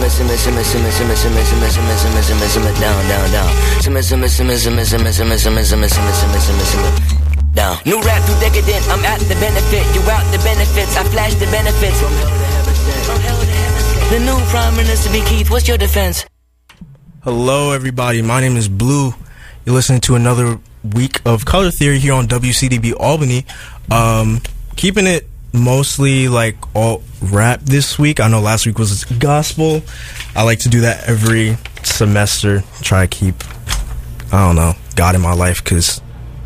Down. New rap too decadent, I'm at the benefit. You out the benefits, I flash the benefits. The new Prime Minister be Keith, what's your defense? Hello everybody, my name is Blue. You're listening to another week of Color Theory here on WCDB Albany. Keeping it mostly like all rap this week. I know last week was gospel. I like to do that every semester. Try to keep, I don't know, God in my life, because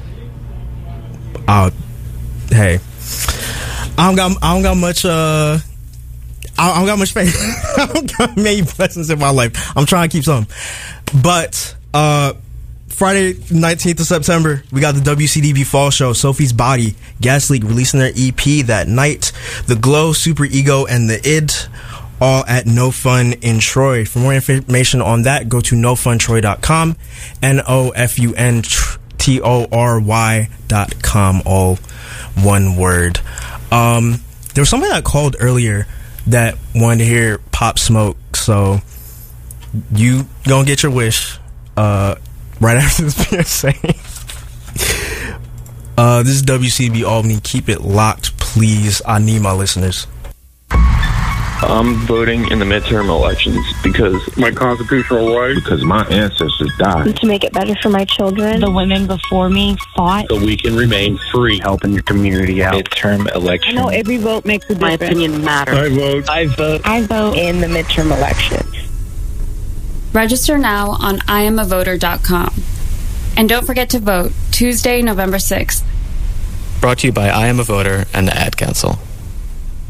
hey, I don't got much I don't got much faith. I don't got many blessings in my life. I'm trying to keep some. But Friday 19th of September, we got the WCDB Fall Show. Sophie's Body, Gas Leak releasing their EP that night. The Glow, Super Ego, and The Id, all at No Fun in Troy. For more information on that, go to nofuntroy.com, NOFUNTORY.com, all one word. There was somebody that called earlier that wanted to hear Pop Smoke, so you gonna get your wish right after this PSA. This is WCB Albany. Keep it locked, please. I need my listeners. I'm voting in the midterm elections because my constitutional right, because my ancestors died, to make it better for my children. The women before me fought so we can remain free, helping your community out. Midterm election. I know every vote makes a difference. My opinion matters. I vote. I vote. I vote in the midterm elections. Register now on IamAvoter.com. And don't forget to vote Tuesday, November 6th. Brought to you by I Am a Voter and the Ad Council.